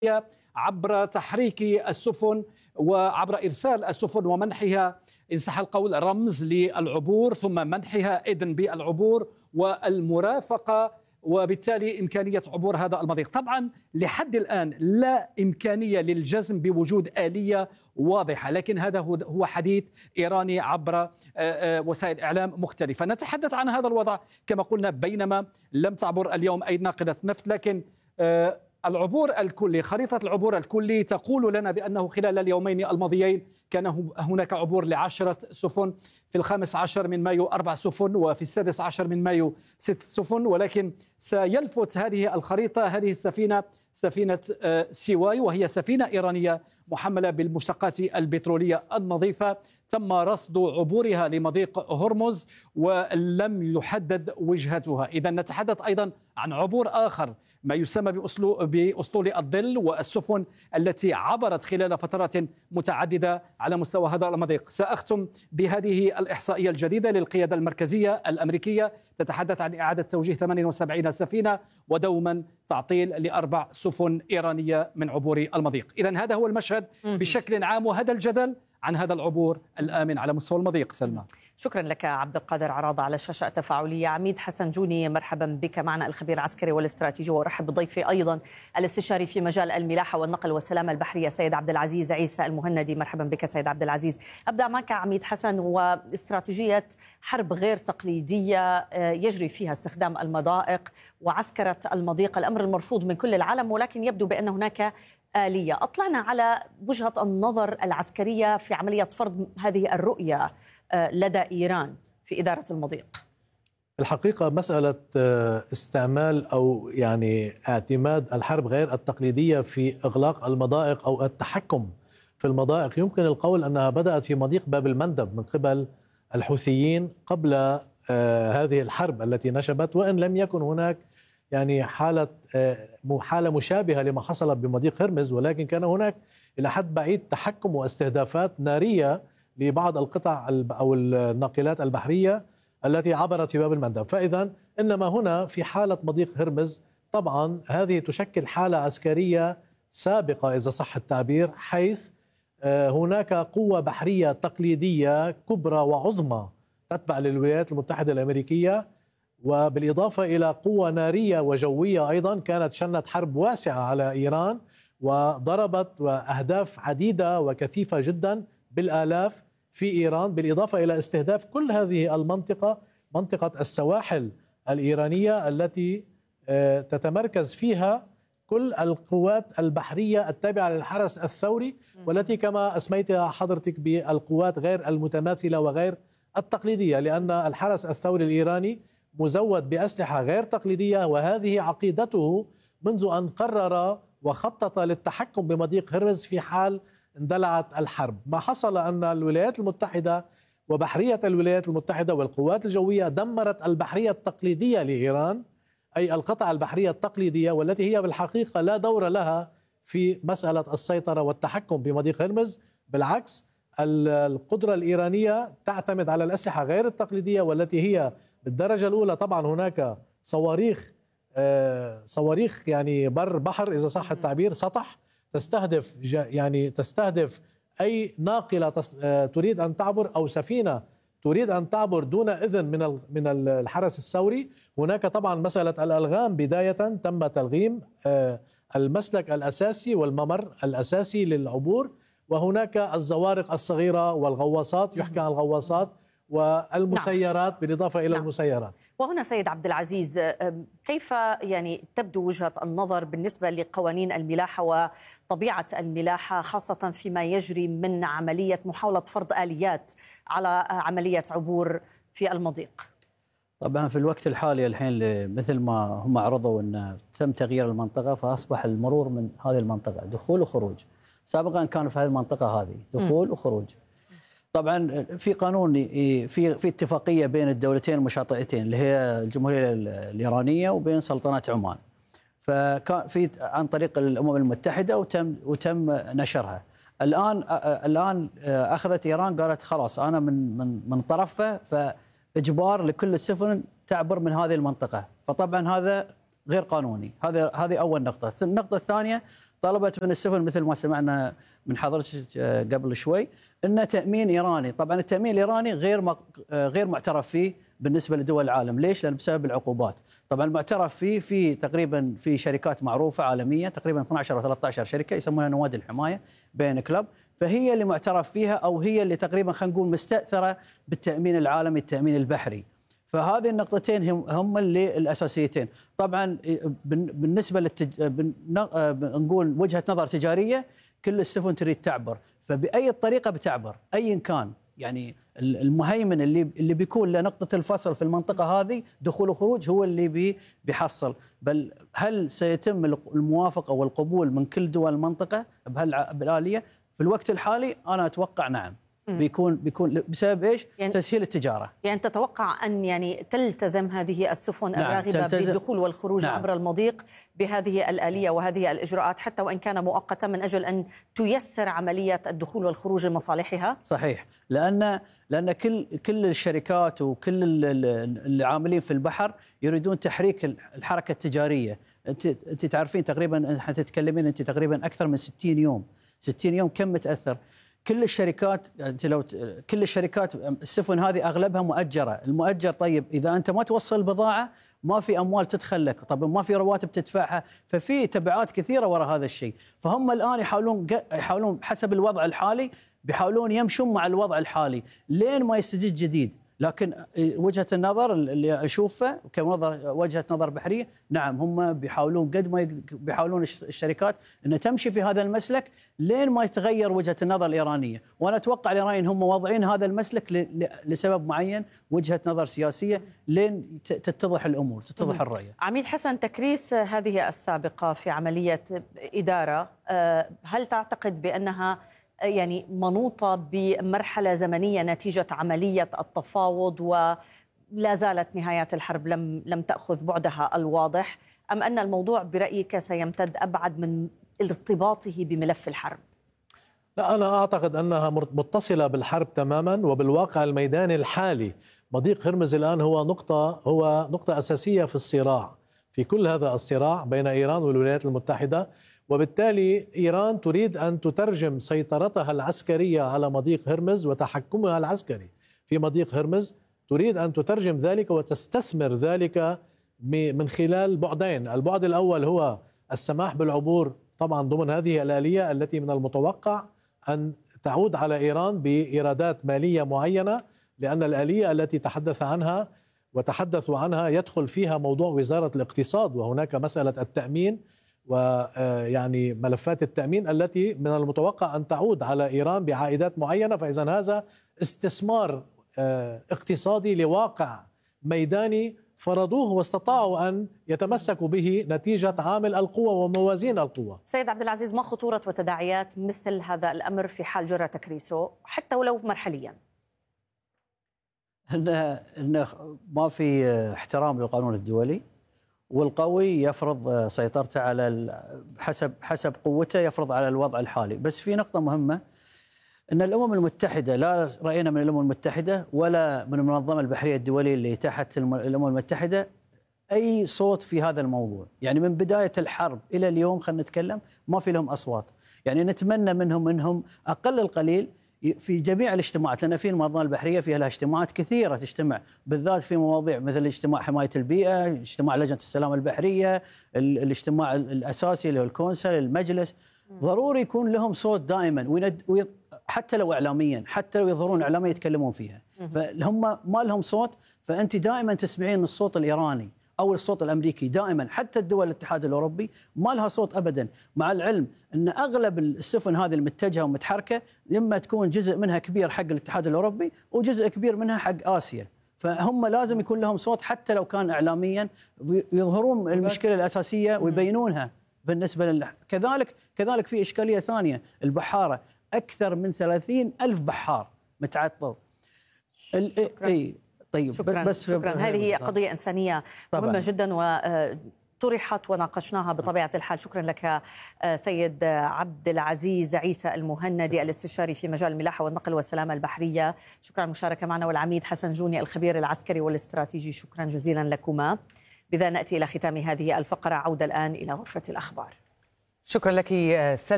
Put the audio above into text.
عبر تحريك السفن وعبر إرسال السفن ومنحها إن صح القول رمز للعبور، ثم منحها إذن بالعبور والمرافقة، وبالتالي إمكانية عبور هذا المضيق. طبعا لحد الآن لا إمكانية للجزم بوجود آلية واضحة، لكن هذا هو حديث إيراني عبر وسائل إعلام مختلفة. نتحدث عن هذا الوضع كما قلنا، بينما لم تعبر اليوم أي ناقلة نفط، لكن العبور الكلي، خريطة العبور الكلي تقول لنا بأنه خلال اليومين الماضيين كان هناك عبور ل10 سفن، في 15 من مايو 4 سفن، وفي 16 من مايو 6 سفن. ولكن سيلفت هذه الخريطة هذه السفينة، سفينة سيواي، وهي سفينة إيرانية محملة بالمشتقات البترولية النظيفة، تم رصد عبورها لمضيق هرمز ولم يحدد وجهتها. إذا نتحدث أيضا عن عبور آخر، ما يسمى بأسطول الظل، والسفن التي عبرت خلال فترات متعددة على مستوى هذا المضيق. سأختم بهذه الإحصائية الجديدة للقيادة المركزية الأمريكية، تتحدث عن إعادة توجيه 78 سفينة ودوما تعطيل ل4 سفن إيرانية من عبور المضيق. إذن هذا هو المشهد بشكل عام، وهذا الجدل عن هذا العبور الآمن على مستوى المضيق. سلمى، شكرا لك عبد القادر عراضة على الشاشة التفاعلية. عميد حسن جوني، مرحبا بك معنا، الخبير العسكري والاستراتيجي، وارحب بضيفي أيضا الاستشاري في مجال الملاحة والنقل والسلامة البحرية سيد عبد العزيز عيسى المهندي. مرحبا بك سيد عبد العزيز. أبدأ معك عميد حسن، واستراتيجية حرب غير تقليدية يجري فيها استخدام المضائق وعسكرة المضيق، الأمر المرفوض من كل العالم، ولكن يبدو بأن هناك آلية. أطلعنا على وجهة النظر العسكرية في عملية فرض هذه الرؤية لدى إيران في إدارة المضيق. الحقيقة مسألة استعمال أو يعني اعتماد الحرب غير التقليدية في إغلاق المضائق أو التحكم في المضائق، يمكن القول أنها بدأت في مضيق باب المندب من قبل الحوثيين قبل هذه الحرب التي نشبت، وإن لم يكن هناك يعني حالة مشابهة لما حصل بمضيق هرمز، ولكن كان هناك إلى حد بعيد تحكم واستهدافات نارية لبعض القطع أو الناقلات البحرية التي عبرت في باب المندب. فإذا إنما هنا في حالة مضيق هرمز طبعا هذه تشكل حالة عسكرية سابقة إذا صح التعبير، حيث هناك قوة بحرية تقليدية كبرى وعظمى تتبع للولايات المتحدة الأمريكية، وبالإضافة إلى قوة نارية وجوية أيضا كانت شنت حرب واسعة على إيران وضربت أهداف عديدة وكثيفة جدا بالآلاف في إيران، بالإضافة إلى استهداف كل هذه المنطقة، منطقة السواحل الإيرانية التي تتمركز فيها كل القوات البحرية التابعة للحرس الثوري، والتي كما أسميتها حضرتك بالقوات غير المتماثلة وغير التقليدية، لأن الحرس الثوري الإيراني مزود بأسلحة غير تقليدية، وهذه عقيدته منذ أن قرر وخطط للتحكم بمضيق هرمز في حال اندلعت الحرب. ما حصل أن الولايات المتحدة وبحرية الولايات المتحدة والقوات الجوية دمرت البحرية التقليدية لإيران، أي القطع البحرية التقليدية، والتي هي بالحقيقة لا دور لها في مسألة السيطرة والتحكم بمضيق هرمز. بالعكس، القدرة الإيرانية تعتمد على الأسلحة غير التقليدية، والتي هي بالدرجة الأولى طبعا هناك صواريخ يعني بر بحر إذا صح التعبير، سطح، تستهدف أي ناقلة تريد أن تعبر أو سفينة تريد أن تعبر دون إذن من الحرس الثوري. هناك طبعا مسألة الألغام، بداية تم تلغيم المسلك الأساسي والممر الأساسي للعبور، وهناك الزوارق الصغيرة والغواصات، يحكى عن الغواصات والمسيرات. نعم. بالإضافة إلى نعم. المسيرات. وهنا سيد عبد العزيز، كيف يعني تبدو وجهة النظر بالنسبة لقوانين الملاحة وطبيعة الملاحة، خاصة فيما يجري من عملية محاولة فرض آليات على عملية عبور في المضيق؟ طبعا في الوقت الحالي الحين مثل ما هم عرضوا أن تم تغيير المنطقة، فأصبح المرور من هذه المنطقة دخول وخروج. سابقا كانوا في هذه المنطقة هذه دخول وخروج. طبعا في قانون، في اتفاقيه بين الدولتين المشاطئتين اللي هي الجمهوريه الايرانيه وبين سلطنه عمان، فكان في عن طريق الامم المتحده وتم نشرها. الان اخذت ايران قالت خلاص انا من طرفه، فاجبار لكل السفن تعبر من هذه المنطقه، فطبعا هذا غير قانوني. هذه اول نقطه. النقطه الثانيه، طلبت من السفن مثل ما سمعنا من حضرتك قبل شوي انه تامين ايراني. طبعا التامين الايراني غير معترف فيه بالنسبه لدول العالم. ليش؟ لان بسبب العقوبات. طبعا المعترف فيه في تقريبا في شركات معروفه عالميه، تقريبا 12 او 13 شركه يسمونها نوادي الحمايه بين كلب، فهي اللي معترف فيها او هي اللي تقريبا خلينا نقول مستاثره بالتامين العالمي، التامين البحري. فهذه النقطتين هم اللي الاساسيتين. طبعا بالنسبه نقول وجهه نظر تجاريه، كل السفن تريد تعبر، فباي طريقه بتعبر ايا كان. يعني المهيمن اللي بيكون له نقطه الفصل في المنطقه هذه دخول وخروج هو اللي بيحصل. بل هل سيتم الموافقه والقبول من كل دول المنطقه بالآلية؟ في الوقت الحالي انا اتوقع نعم. بيكون بسبب ايش؟ يعني تسهيل التجاره. يعني تتوقع ان يعني تلتزم هذه السفن الراغبه بالدخول والخروج عبر المضيق بهذه الآلية وهذه الاجراءات حتى وان كان مؤقتا من اجل ان تيسر عمليه الدخول والخروج لمصالحها؟ صحيح، لان كل الشركات وكل العاملين في البحر يريدون تحريك الحركه التجاريه. انت تعرفين تقريبا احنا تتكلمين انت تقريبا اكثر من 60 يوم. 60 يوم كم متاثر؟ كل الشركات كل الشركات السفن هذه اغلبها مؤجره. المؤجر طيب اذا انت ما توصل البضاعه ما في اموال تدخل لك، طبعا ما في رواتب تدفعها، ففي تبعات كثيره وراء هذا الشيء. فهم الان يحاولون حسب الوضع الحالي بيحاولون يمشون مع الوضع الحالي لين ما يستجد جديد. لكن وجهة النظر اللي أشوفه وجهة نظر بحرية، نعم هم بيحاولون قد ما بيحاولون الشركات أن تمشي في هذا المسلك لين ما يتغير وجهة النظر الإيرانية. وأنا أتوقع الإيرانيين هم واضعين هذا المسلك لسبب معين، وجهة نظر سياسية، لين تتضح الأمور، تتضح الرؤية. عميد حسن، تكريس هذه السابقة في عملية إدارة، هل تعتقد بأنها يعني منوطة بمرحلة زمنية نتيجة عملية التفاوض ولا زالت نهايات الحرب لم تأخذ بعدها الواضح، أم أن الموضوع برأيك سيمتد أبعد من ارتباطه بملف الحرب؟ لا، أنا أعتقد أنها متصلة بالحرب تماما وبالواقع الميداني الحالي. مضيق هرمز الآن هو نقطة أساسية في الصراع، في كل هذا الصراع بين إيران والولايات المتحدة. وبالتالي إيران تريد أن تترجم سيطرتها العسكرية على مضيق هرمز وتحكمها العسكري في مضيق هرمز، تريد أن تترجم ذلك وتستثمر ذلك من خلال بعدين. البعد الأول هو السماح بالعبور طبعا ضمن هذه الآلية التي من المتوقع أن تعود على إيران بإيرادات مالية معينة، لأن الآلية التي تحدثوا عنها يدخل فيها موضوع وزارة الاقتصاد، وهناك مسألة التأمين ويعني ملفات التأمين التي من المتوقع أن تعود على إيران بعائدات معينة. فإذا هذا استثمار اقتصادي لواقع ميداني فرضوه واستطاعوا أن يتمسكوا به نتيجة عامل القوة وموازين القوة. سيد عبد العزيز، ما خطورة وتداعيات مثل هذا الأمر في حال جرى تكريسه حتى ولو مرحليا؟ إن ما في احترام للقانون الدولي، والقوي يفرض سيطرته على حسب قوته، يفرض على الوضع الحالي. بس في نقطة مهمة، أن الأمم المتحدة، لا رأينا من الأمم المتحدة ولا من المنظمة البحرية الدولية اللي تحت الأمم المتحدة أي صوت في هذا الموضوع. يعني من بداية الحرب إلى اليوم خلينا نتكلم ما في لهم أصوات. يعني نتمنى منهم أقل القليل في جميع الاجتماعات، لأن في المنظمة البحرية فيها لها اجتماعات كثيرة تجتمع، بالذات في مواضيع مثل اجتماع حماية البيئة، اجتماع لجنة السلام البحرية، الاجتماع الأساسي اللي هو الكونسل، المجلس. ضروري يكون لهم صوت دائما، حتى لو إعلاميا، حتى لو يظهرون إعلاميا يتكلمون فيها. فهم ما لهم صوت، فأنت دائما تسمعين الصوت الإيراني أو الصوت الأمريكي دائما. حتى الدول الاتحاد الأوروبي ما لها صوت أبدا، مع العلم أن أغلب السفن هذه المتجهة ومتحركة إما تكون جزء منها كبير حق الاتحاد الأوروبي وجزء كبير منها حق آسيا. فهم لازم يكون لهم صوت حتى لو كان إعلاميا، يظهرون المشكلة الأساسية ويبينونها بالنسبة كذلك في إشكالية ثانية، البحارة. أكثر من 30,000 بحار متعطل. طيب شكرا. هذه هي قضية إنسانية مهمة جدا وطرحت وناقشناها بطبيعة الحال. شكرا لك سيد عبد العزيز عيسى المهندي، الاستشاري في مجال الملاحة والنقل والسلامة البحرية. شكرا على المشاركة معنا. والعميد حسن جوني، الخبير العسكري والاستراتيجي، شكرا جزيلا لكما. بذا نأتي إلى ختام هذه الفقرة. عودة الآن إلى غرفة الأخبار. شكرا لك.